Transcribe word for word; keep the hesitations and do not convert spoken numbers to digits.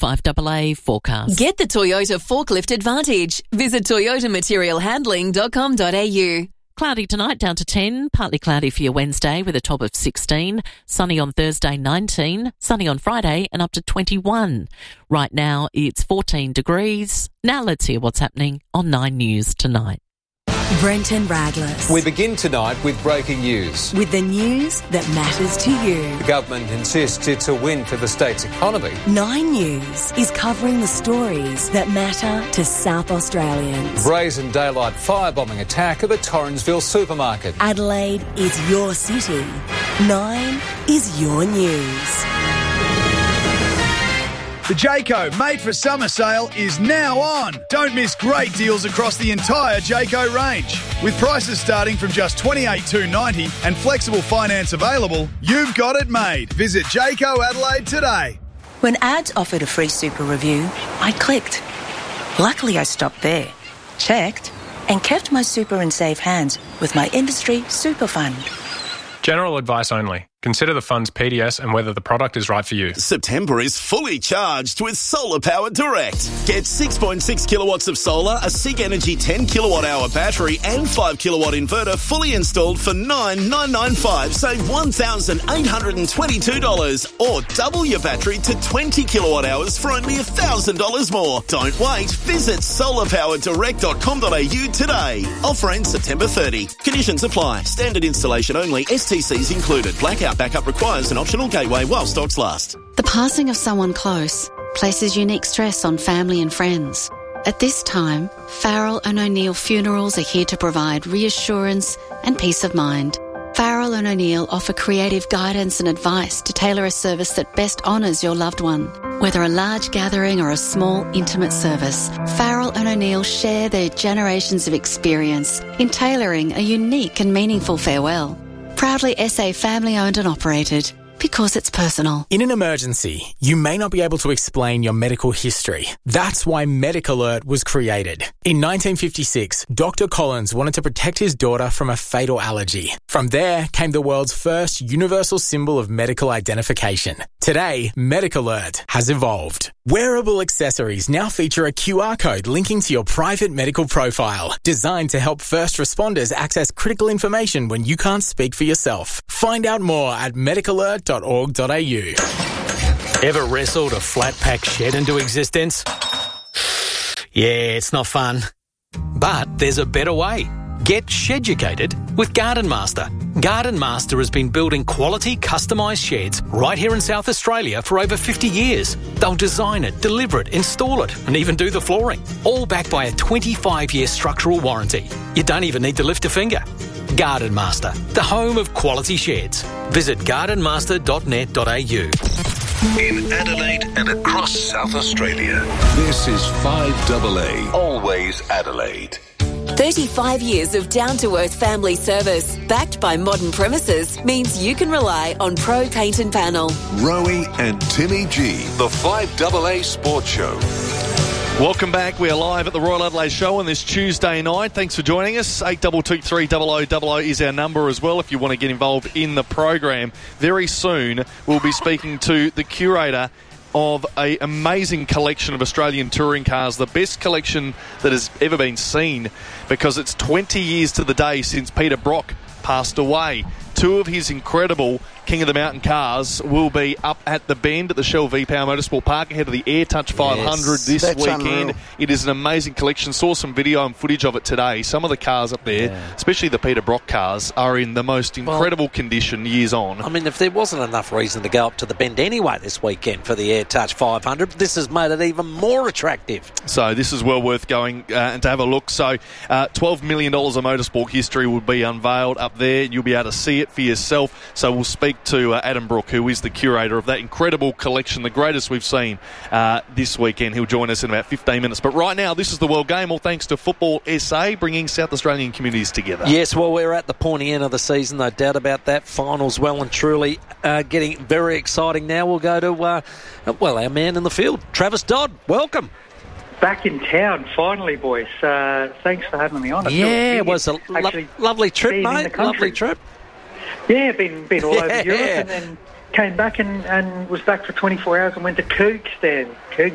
five A A forecast. Get the Toyota Forklift Advantage. Visit toyota material handling dot com dot a u. Cloudy tonight, down to ten. Partly cloudy for your Wednesday with a top of sixteen. Sunny on Thursday, nineteen. Sunny on Friday and up to twenty-one. Right now, it's fourteen degrees. Now let's hear what's happening on Nine News tonight. Brenton Radless. We begin tonight with breaking news. With the news that matters to you. The government insists it's a win for the state's economy. Nine News is covering the stories that matter to South Australians. Brazen daylight firebombing attack at the Torrensville supermarket. Adelaide is your city. Nine is your news. The Jayco Made for Summer sale is now on. Don't miss great deals across the entire Jayco range. With prices starting from just twenty-eight thousand two hundred ninety dollars and flexible finance available, you've got it made. Visit Jayco Adelaide today. When ads offered a free super review, I clicked. Luckily, I stopped there, checked, and kept my super in safe hands with my industry super fund. General advice only. Consider the fund's P D S and whether the product is right for you. September is fully charged with Solar Power Direct. Get six point six kilowatts of solar, a SIG Energy ten kilowatt hour battery and five kilowatt inverter fully installed for nine thousand nine hundred ninety-five dollars. Save one thousand eight hundred twenty-two dollars or double your battery to twenty kilowatt hours for only one thousand dollars more. Don't wait. Visit solar power direct dot com dot a u today. Offer ends September thirtieth. Conditions apply. Standard installation only. S T Cs included. Blackout backup requires an optional gateway while stocks last. The passing of someone close places unique stress on family and friends. At this time, Farrell and O'Neill Funerals are here to provide reassurance and peace of mind. Farrell and O'Neill offer creative guidance and advice to tailor a service that best honours your loved one. Whether a large gathering or a small, intimate service, Farrell and O'Neill share their generations of experience in tailoring a unique and meaningful farewell. Proudly S A family owned and operated, because it's personal. In an emergency, you may not be able to explain your medical history. That's why MedicAlert was created. In nineteen fifty-six, Doctor Collins wanted to protect his daughter from a fatal allergy. From there came the world's first universal symbol of medical identification. Today, MedicAlert has evolved. Wearable accessories now feature a Q R code linking to your private medical profile, designed to help first responders access critical information when you can't speak for yourself. Find out more at medical alert dot org dot a u. Ever wrestled a flat pack shed into existence? Yeah, it's not fun. But there's a better way. Get sheducated with Garden Master. Garden Master has been building quality customised sheds right here in South Australia for over fifty years. They'll design it, deliver it, install it and even do the flooring. All backed by a twenty-five year structural warranty. You don't even need to lift a finger. Garden Master, the home of quality sheds. Visit garden master dot net dot a u. In Adelaide and across South Australia, this is five A A, always Adelaide. thirty-five years of down-to-earth family service, backed by modern premises, means you can rely on Pro Paint and Panel. Rowie and Timmy G, the five A A Sports Show. Welcome back. We are live at the Royal Adelaide Show on this Tuesday night. Thanks for joining us. eight two two three double oh double oh is our number as well if you want to get involved in the program. Very soon we'll be speaking to the curator of an amazing collection of Australian touring cars, the best collection that has ever been seen, because it's twenty years to the day since Peter Brock passed away. Two of his incredible King of the Mountain cars will be up at the Bend at the Shell V-Power Motorsport Park ahead of the AirTouch five hundred yes, this weekend. Unreal. It is an amazing collection. Saw some video and footage of it today. Some of the cars up there, yeah. especially the Peter Brock cars, are in the most incredible well, condition years on. I mean, if there wasn't enough reason to go up to the Bend anyway this weekend for the AirTouch five hundred, this has made it even more attractive. So this is well worth going uh, and to have a look. So uh, twelve million dollars of motorsport history will be unveiled up there. You'll be able to see it for yourself. So we'll speak to uh, Adam Brook, who is the curator of that incredible collection, the greatest we've seen uh, this weekend. He'll join us in about fifteen minutes. But right now, this is the World Game, all thanks to Football S A, bringing South Australian communities together. Yes, well, we're at the pointy end of the season, no doubt about that. Finals well and truly uh, getting very exciting now. We'll go to, uh, well, our man in the field, Travis Dodd. Welcome. Back in town, finally, boys. Uh, thanks for having me on. Yeah, it was a lo- lovely trip, mate. Lovely trip. Yeah, been been all yeah. over Europe and then came back and, and was back for twenty-four hours and went to Kyrgyzstan.